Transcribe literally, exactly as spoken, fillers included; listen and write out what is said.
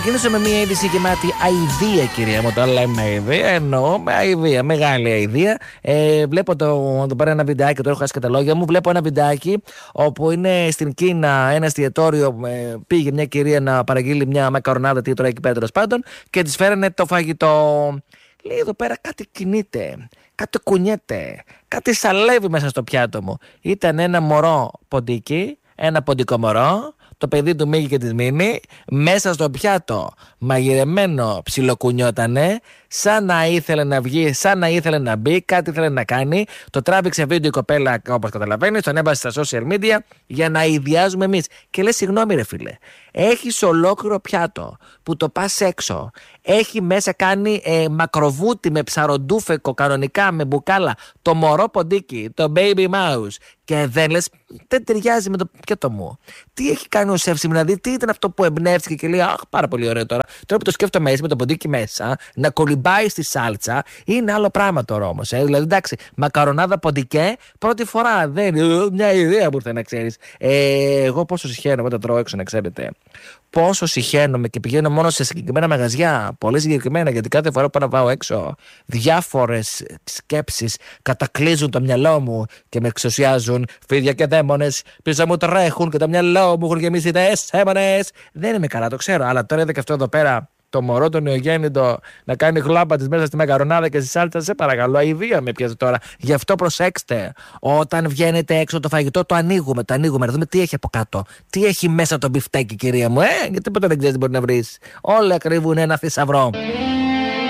Ξεκινήσω με μια είδηση γεμάτη αηδία, κυρία μου. Το λέμε αηδία, εννοώ με αηδία, μεγάλη αηδία. Ε, βλέπω το, το πάρω ένα βιντεάκι, το έχω χάσει και τα λόγια μου. Βλέπω ένα βιντεάκι όπου είναι στην Κίνα ένα εστιατόριο. Ε, πήγε μια κυρία να παραγγείλει μια μακαρονάδα, τι τώρα εκεί πέρα τέλος πάντων, και της φέρανε το φαγητό. Λέει εδώ πέρα κάτι κινείται, κάτι κουνιέται, κάτι σαλεύει μέσα στο πιάτο μου. Ήταν ένα μωρό ποντίκι, ένα ποντικό μωρό. Το παιδί του μίγει και της μείνει μέσα στο πιάτο, μαγειρεμένο, ψιλοκουνιότανε, σαν να ήθελε να βγει, σαν να ήθελε να μπει, κάτι ήθελε να κάνει. Το τράβηξε βίντεο η κοπέλα, όπως καταλαβαίνεις, τον έβασε στα social media για να ιδιάζουμε εμείς. Και λέει, συγγνώμη ρε φίλε, έχεις ολόκληρο πιάτο που το πας έξω, έχει μέσα κάνει ε, μακροβούτι με ψαροντούφεκο κανονικά, με μπουκάλα, το μωρό ποντίκι, το baby mouse, και δεν λες, δεν ταιριάζει με το πιάτο μου. Τι έχει κάνει ο σεφ σήμερα, δηλαδή, τι ήταν αυτό που εμπνεύστηκε και λέει, αχ, πάρα πολύ ωραίο τώρα. Τώρα που το σκέφτομαι έτσι με το ποντίκι μέσα, να κολυμπάει στη σάλτσα, είναι άλλο πράγμα τώρα όμως. Ε. Δηλαδή, εντάξει, μακαρονάδα ποντικέ, πρώτη φορά. Δεν είναι μια ιδέα που ήρθε να ξέρεις. Ε, εγώ πόσο συχαίνομαι όταν τρώω έξω, να ξέρετε. Πόσο συχαίνομαι και πηγαίνω μόνο σε συγκεκριμένα μαγαζιά, πολύ συγκεκριμένα, γιατί κάθε φορά που πάω να πάω έξω, διάφορες σκέψεις κατακλείζουν το μυαλό μου και με εξουσιάζουν. Φίδια και δαίμονες πίσω μου τρέχουν και το μυαλό μου έχουν γεμίσει ιδέες έμονες. Δεν είμαι καλά, το ξέρω, αλλά τώρα είδα και αυτό εδώ πέρα. Το μωρό το νεογέννητο να κάνει γλάμπα της μέσα στη μακαρονάδα και στη σάλτσα, σε παρακαλώ, αηδία με πιάσε τώρα. Γι' αυτό προσέξτε, όταν βγαίνετε έξω το φαγητό, το ανοίγουμε, το ανοίγουμε, να δούμε τι έχει από κάτω. Τι έχει μέσα το μπιφτέκι, κυρία μου, ε, γιατί ποτέ δεν ξέρεις τι μπορεί να βρεις. Όλα κρύβουν ένα θησαυρό.